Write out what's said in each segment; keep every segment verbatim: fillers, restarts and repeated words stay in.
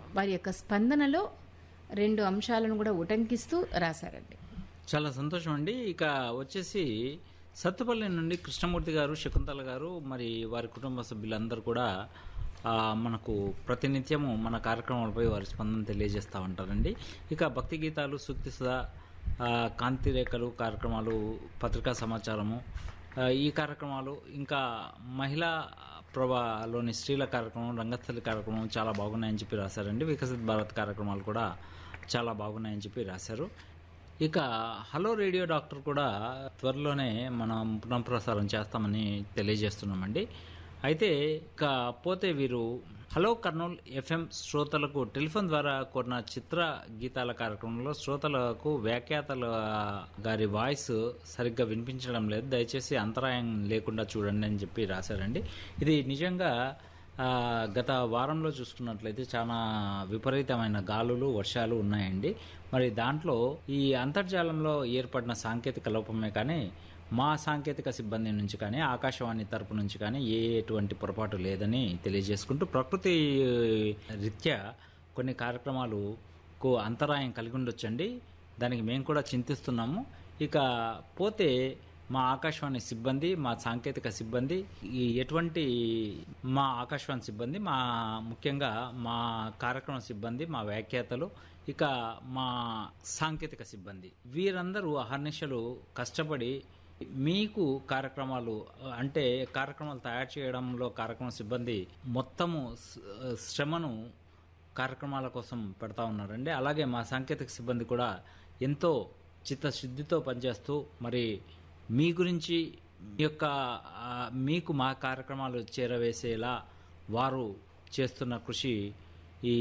వారి యొక్క స్పందనలో రెండు అంశాలను కూడా ఉటంకిస్తూ రాశారండి. చాలా సంతోషం అండి. ఇక వచ్చేసి సత్తుపల్లి నుండి కృష్ణమూర్తి గారు, శకుంతల గారు, మరి వారి కుటుంబ సభ్యులందరూ కూడా ఆ, మనకు ప్రతినిత్యము మన కార్యక్రమాలపై వారి స్పందన తెలియజేస్తూ ఉంటారండి. ఇక భక్తి గీతాలు, సూక్తి సుధా, ఆ, కాంతి రేఖలు కార్యక్రమాలు, పత్రికా సమాచారము, ఆ, ఈ కార్యక్రమాలు, ఇంకా మహిళా ప్రభలోని స్త్రీల కార్యక్రమం, రంగస్థలి కార్యక్రమం చాలా బాగున్నాయని చెప్పి రాశారండి. వికసిత్ భారత్ కార్యక్రమాలు కూడా చాలా బాగున్నాయని చెప్పి రాశారు. ఇక హలో రేడియో డాక్టర్ కూడా త్వరలోనే మనం పునఃప్రసారం చేస్తామని తెలియజేస్తున్నామండి. అయితే ఇక పోతే వీరు హలో కర్నూల్ ఎఫ్ఎం శ్రోతలకు టెలిఫోన్ ద్వారా కోరిన చిత్ర గీతాల కార్యక్రమంలో శ్రోతలకు వ్యాఖ్యాతల గారి వాయిస్ సరిగ్గా వినిపించడం లేదు, దయచేసి అంతరాయం లేకుండా చూడండి అని చెప్పి రాశారండి. ఇది నిజంగా ఆ, గత వారంలో చూసుకున్నట్లయితే చాలా విపరీతమైన గాలులు, వర్షాలు ఉన్నాయండి. మరి దాంట్లో ఈ అంతర్జాలంలో ఏర్పడిన సాంకేతిక లోపమే కానీ మా సాంకేతిక సిబ్బంది నుంచి కానీ ఆకాశవాణి తరపు నుంచి కానీ ఏ ఎటువంటి పొరపాటు లేదని తెలియజేసుకుంటూ, ప్రకృతి రీత్యా కొన్ని కార్యక్రమాలకు అంతరాయం కలిగి ఉండొచ్చండి, దానికి మేము కూడా చింతిస్తున్నాము. ఇక పోతే మా ఆకాశవాణి సిబ్బంది, మా సాంకేతిక సిబ్బంది, ఈ ఎటువంటి మా ఆకాశవాణి సిబ్బంది, మా ముఖ్యంగా మా కార్యక్రమ సిబ్బంది, మా వ్యాఖ్యాతలు, ఇక మా సాంకేతిక సిబ్బంది, వీరందరూ అహర్నిశలు కష్టపడి మీకు కార్యక్రమాలు అంటే కార్యక్రమాలు తయారు చేయడంలో కార్యక్రమ సిబ్బంది మొత్తము శ్రమను కార్యక్రమాల కోసం పెడతా ఉన్నారండి. అలాగే మా సాంకేతిక సిబ్బంది కూడా ఎంతో చిత్తశుద్ధితో పనిచేస్తూ మరి మీ గురించి మీ యొక్క మీకు మా కార్యక్రమాలు చేరవేసేలా వారు చేస్తున్న కృషి ఈ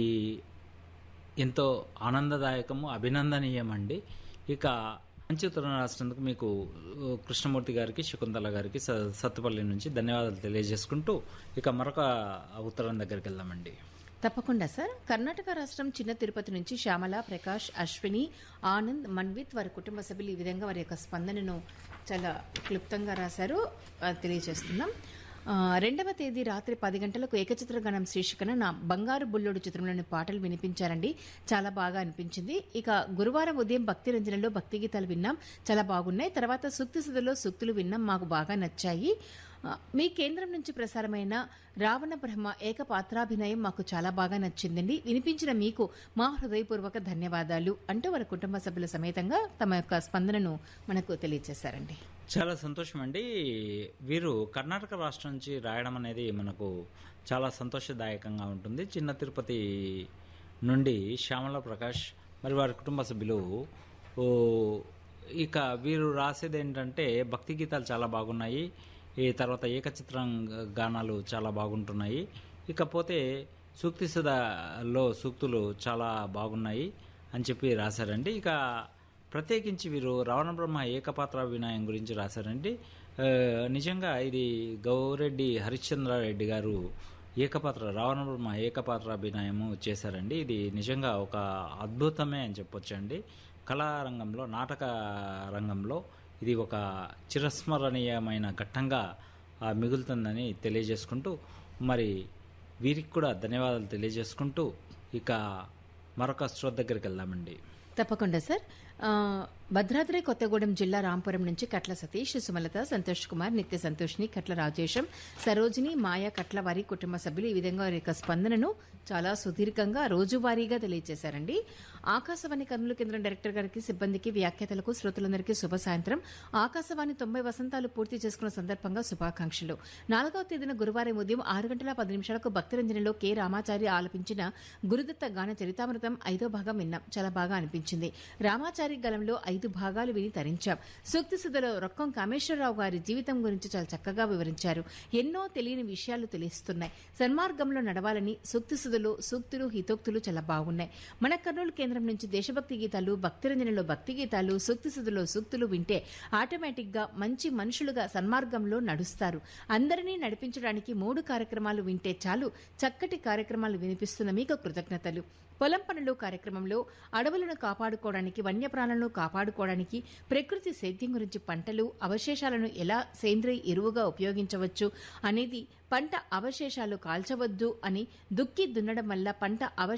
ఎంతో ఆనందదాయకము, అభినందనీయమండి. ఇక మంచి ఉత్తరం రాసినందుకు మీకు కృష్ణమూర్తి గారికి, శకుంతల గారికి సత్తుపల్లి నుంచి ధన్యవాదాలు తెలియజేసుకుంటూ ఇక మరొక ఉత్తరం దగ్గరికి వెళ్దామండి. తప్పకుండా సార్. కర్ణాటక రాష్ట్రం చిన్న తిరుపతి నుంచి శ్యామల, ప్రకాష్, అశ్విని, ఆనంద్, మన్విత్ వారి కుటుంబ సభ్యులు ఈ విధంగా వారి యొక్క స్పందనను చాలా క్లుప్తంగా రాశారు, తెలియజేస్తున్నాం. రెండవ తేదీ రాత్రి పది గంటలకు ఏకచిత్ర గణం శీర్షికన నా బంగారు బుల్లోడు చిత్రంలోని పాటలు వినిపించారండి, చాలా బాగా అనిపించింది. ఇక గురువారం ఉదయం భక్తి రంజనలో భక్తి గీతాలు విన్నాం, చాలా బాగున్నాయి. తర్వాత సూక్తి సుధలో సూక్తులు విన్నాం, మాకు బాగా నచ్చాయి. మీ కేంద్రం నుంచి ప్రసారమైన రావణ బ్రహ్మ ఏకపాత్రాభినయం మాకు చాలా బాగా నచ్చిందండి, వినిపించిన మీకు మా హృదయపూర్వక ధన్యవాదాలు అంటూ వారి కుటుంబ సభ్యుల సమేతంగా తమ యొక్క స్పందనను మనకు తెలియజేశారండి. చాలా సంతోషం అండి. వీరు కర్ణాటక రాష్ట్రం నుంచి రాయడం అనేది మనకు చాలా సంతోషదాయకంగా ఉంటుంది. చిన్న తిరుపతి నుండి శ్యామల, ప్రకాష్ మరి వారి కుటుంబ సభ్యులు. ఇక వీరు రాసేది ఏంటంటే భక్తి గీతాలు చాలా బాగున్నాయి, ఈ తర్వాత ఏకచిత్రం గానాలు చాలా బాగుంటున్నాయి, ఇకపోతే సూక్తి సుధలో సూక్తులు చాలా బాగున్నాయి అని చెప్పి రాశారండి. ఇక ప్రత్యేకించి వీరు రావణ బ్రహ్మ ఏకపాత్ర వినాయం గురించి రాశారండి. నిజంగా ఇది గౌరెడ్డి హరిశ్చంద్రారెడ్డి గారు ఏకపాత్ర రావణ బ్రహ్మ ఏకపాత్రాభినయము చేశారండి. ఇది నిజంగా ఒక అద్భుతమే అని చెప్పొచ్చండి. కళారంగంలో, నాటక రంగంలో ఇది ఒక చిరస్మరణీయమైన ఘట్టంగా మిగులుతుందని తెలియజేసుకుంటూ మరి వీరికి కూడా ధన్యవాదాలు తెలియజేసుకుంటూ ఇక మరొక శ్రోత దగ్గరికి వెళ్దామండి. తప్పకుండా సార్. భద్రాద్రి కొత్తగూడెం జిల్లా రాంపురం నుంచి కట్ల సతీష్, సుమలత, సంతోష్ కుమార్, నిత్య సంతోష్ని, కట్ల రాజేశం, సరోజిని, మాయా, కట్ల వారి కుటుంబ సభ్యులు ఈ విధంగా వారి యొక్క స్పందనను చాలా సుదీర్ఘంగా రోజువారీగా తెలియజేశారండి. ఆకాశవాణి కర్నూలు కేంద్రం డైరెక్టర్ గారికి, సిబ్బందికి, వ్యాఖ్యాతలకు, శ్రోతలందరికీ శుభ సాయంత్రం. ఆకాశవాణి తొంభై వసంతాలు పూర్తి చేసుకున్న సందర్భంగా శుభాకాంక్షలు. నాలుగవ తేదీన గురువారం ఉదయం ఆరు గంటల పది నిమిషాలకు భక్తిరంజనలో కె రామాచారి ఆలపించిన గురుదత్త గాన చరితామృతం ఐదో భాగం విన్నాం, చాలా బాగా అనిపించింది. రామాచారి గలంలో ఐదు భాగాలు విని తరించాం. సూక్తి సుధలో రొక్కం కామేశ్వరరావు గారి జీవితం గురించి చాలా చక్కగా వివరించారు. ఎన్నో తెలియని విషయాలు తెలుస్తున్నాయి. సన్మార్గంలో నడవాలని సూక్తి సుధలో సూక్తులు, హితోక్తులు చాలా బాగున్నాయి. మన కర్నూలు కేంద్రం నుంచి దేశభక్తి గీతాలు, భక్తిరంజనలో భక్తి గీతాలు, సూక్తి సుధలో సూక్తులు వింటే ఆటోమేటిక్ గా మంచి మనుషులుగా సన్మార్గంలో నడుస్తారు. అందరినీ నడిపించడానికి మూడు కార్యక్రమాలు వింటే చాలు. చక్కటి కార్యక్రమాలు వినిపిస్తున్న మీకు కృతజ్ఞతలు. పొలం పనులు కార్యక్రమంలో అడవులను కాపాడుకోవడానికి, వన్యప్రాణులను కాపాడుకోవడానికి, ప్రకృతి సేద్యం గురించి, పంటలు అవశేషాలను ఎలా సేంద్రియ ఎరువుగా ఉపయోగించవచ్చు అనేది, పంట అవశేషాలు కాల్చవద్దు అని, దుక్కి దున్నడం వల్ల పంట